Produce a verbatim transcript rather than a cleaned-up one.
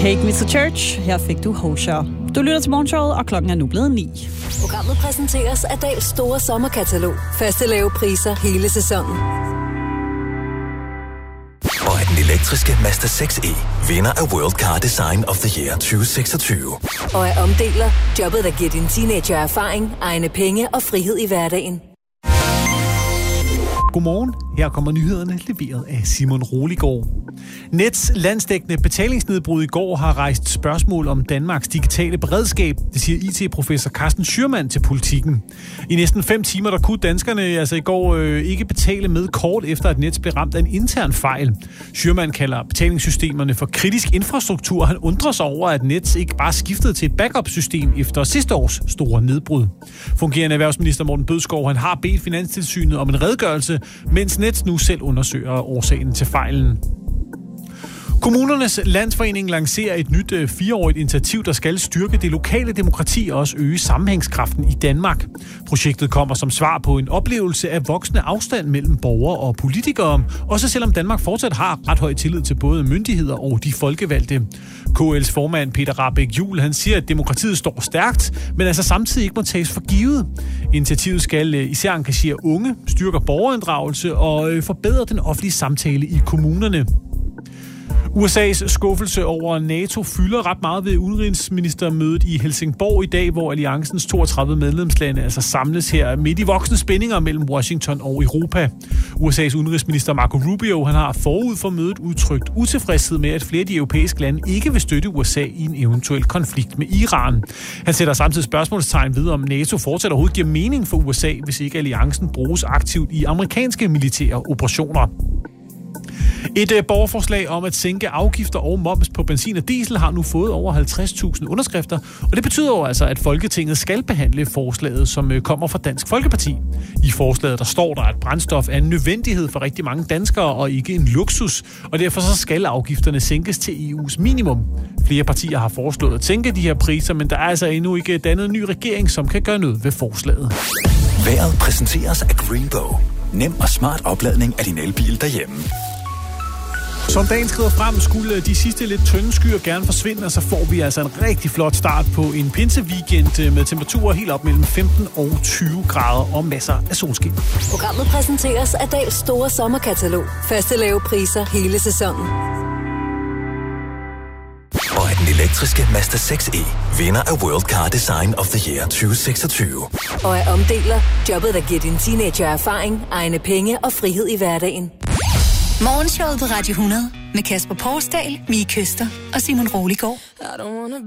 Take Me to Church. Her fik du Hosher. Du lytter til morgenshowet, og klokken er nu blevet ni. Programmet præsenteres af Dals store sommerkatalog. Faste lave priser hele sæsonen. Og af den elektriske Mazda seks E, vinder af World Car Design of the Year tyve seksogtyve. Og af omdeler, jobbet der giver din teenager erfaring, egne penge og frihed i hverdagen. Godmorgen. Her kommer nyhederne leveret af Simon Roligård. Nets landsdækkende betalingsnedbrud i går har rejst spørgsmål om Danmarks digitale beredskab, det siger I T-professor Carsten Schürmann til Politikken. I næsten fem timer der kunne danskerne altså i går øh, ikke betale med kort efter at Nets blev ramt af en intern fejl. Schürmann kalder betalingssystemerne for kritisk infrastruktur. Han undrer sig over, at Nets ikke bare skiftede til et backup-system efter sidste års store nedbrud. Fungerende erhvervsminister Morten Bødskov han har bedt Finanstilsynet om en redegørelse, mens Nets nu selv undersøger årsagen til fejlen. Kommunernes Landsforening lancerer et nyt øh, fireårigt initiativ, der skal styrke det lokale demokrati og også øge sammenhængskraften i Danmark. Projektet kommer som svar på en oplevelse af voksende afstand mellem borgere og politikere, også selvom Danmark fortsat har ret høj tillid til både myndigheder og de folkevalgte. K L's formand Peter Rahbæk Juhl han siger, at demokratiet står stærkt, men altså samtidig ikke må tages for givet. Initiativet skal øh, især engagere unge, styrker borgerinddragelse og øh, forbedre den offentlige samtale i kommunerne. U S A's skuffelse over NATO fylder ret meget ved udenrigsministermødet i Helsingborg i dag, hvor alliancens toogtredive medlemslande altså samles her midt i voksende spændinger mellem Washington og Europa. U S A's udenrigsminister Marco Rubio han har forud for mødet udtrykt utilfredshed med, at flere af de europæiske lande ikke vil støtte U S A i en eventuel konflikt med Iran. Han sætter samtidig spørgsmålstegn ved, om NATO fortsat overhovedet giver mening for U S A, hvis ikke alliancen bruges aktivt i amerikanske militære operationer. Et uh, borgerforslag om at sænke afgifter og moms på benzin og diesel har nu fået over halvtreds tusind underskrifter, og det betyder jo altså, at Folketinget skal behandle forslaget, som uh, kommer fra Dansk Folkeparti. I forslaget der står der, at brændstof er en nødvendighed for rigtig mange danskere og ikke en luksus, og derfor så skal afgifterne sænkes til E U's minimum. Flere partier har foreslået at sænke de her priser, men der er altså endnu ikke dannet en ny regering, som kan gøre noget ved forslaget. Vejret præsenteres af Greenbow. Nem og smart opladning af din elbil derhjemme. Som dagen skrider frem, skulle de sidste lidt tynde skyer gerne forsvinde, og så får vi altså en rigtig flot start på en pinseweekend med temperaturer helt op mellem femten og tyve grader og masser af solskin. Programmet præsenteres af Dals store sommerkatalog. Faste lave priser hele sæsonen. Og af den elektriske Mazda seks E, vinder af World Car Design of the Year tyve seksogtyve. Og af omdeler, jobbet der giver din teenager erfaring, egne penge og frihed i hverdagen. Morgenshowet på Radio hundrede med Kasper Porsdal, Mie Køster og Simon Roligård.